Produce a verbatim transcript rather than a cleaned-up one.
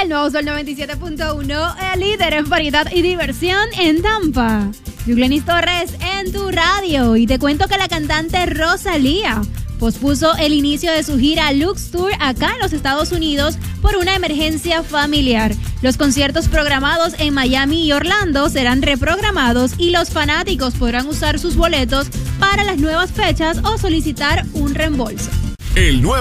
El nuevo Sol noventa y siete punto uno, el líder en variedad y diversión en Tampa. Yuglenis Torres en tu radio. Y te cuento que la cantante Rosalía pospuso el inicio de su gira Lux Tour acá en los Estados Unidos por una emergencia familiar. Los conciertos programados en Miami y Orlando serán reprogramados y los fanáticos podrán usar sus boletos para las nuevas fechas o solicitar un reembolso. El nuevo